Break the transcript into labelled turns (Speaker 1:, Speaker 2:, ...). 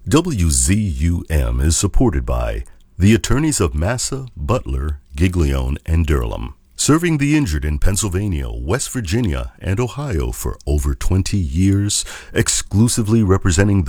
Speaker 1: WZUM is supported by the attorneys of Massa, Butler, Giglione, and Durham, serving the injured in Pennsylvania, West Virginia, and Ohio for over 20 years, exclusively representing